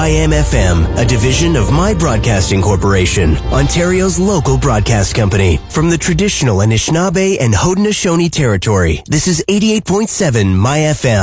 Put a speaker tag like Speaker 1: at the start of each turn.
Speaker 1: IMFM, a division of My Broadcasting Corporation, Ontario's local broadcast company. From the traditional Anishinaabe and Haudenosaunee territory, this is 88.7 My FM.